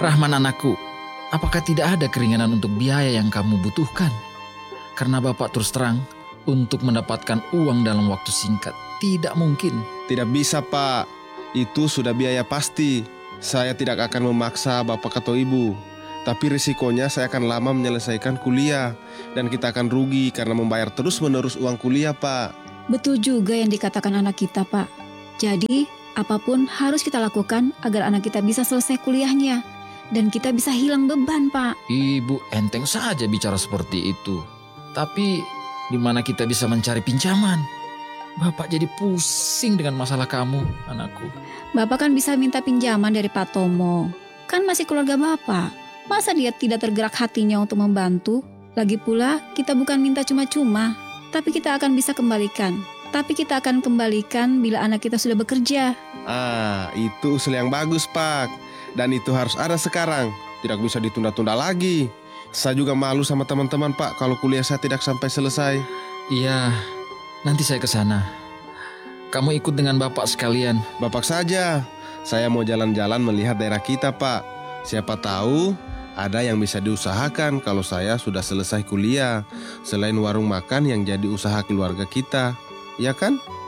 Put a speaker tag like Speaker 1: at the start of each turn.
Speaker 1: Rahman anakku, apakah tidak ada keringanan untuk biaya yang kamu butuhkan? Karena Bapak terus terang, untuk mendapatkan uang dalam waktu singkat tidak mungkin.
Speaker 2: Tidak bisa, Pak. Itu sudah biaya pasti. Saya tidak akan memaksa Bapak atau Ibu. Tapi risikonya saya akan lama menyelesaikan kuliah. Dan kita akan rugi karena membayar terus-menerus uang kuliah, Pak.
Speaker 3: Betul juga yang dikatakan anak kita, Pak. Jadi, apapun harus kita lakukan agar anak kita bisa selesai kuliahnya. Dan kita bisa hilang beban, Pak.
Speaker 1: Ibu enteng saja bicara seperti itu. Tapi di mana kita bisa mencari pinjaman? Bapak jadi pusing dengan masalah kamu, anakku.
Speaker 3: Bapak kan bisa minta pinjaman dari Pak Tomo. Kan masih keluarga Bapak. Masa dia tidak tergerak hatinya untuk membantu? Lagi pula, kita bukan minta cuma-cuma. Tapi kita akan bisa kembalikan. Tapi kita akan kembalikan bila anak kita sudah bekerja.
Speaker 2: Itu usul yang bagus, Pak. Dan itu harus ada sekarang. Tidak bisa ditunda-tunda lagi. Saya juga malu sama teman-teman, Pak, kalau kuliah saya tidak sampai selesai.
Speaker 1: Iya, nanti saya ke sana. Kamu ikut dengan Bapak sekalian.
Speaker 2: Bapak saja. Saya mau jalan-jalan melihat daerah kita, Pak. Siapa tahu ada yang bisa diusahakan kalau saya sudah selesai kuliah. Selain warung makan yang jadi usaha keluarga kita. Ya kan?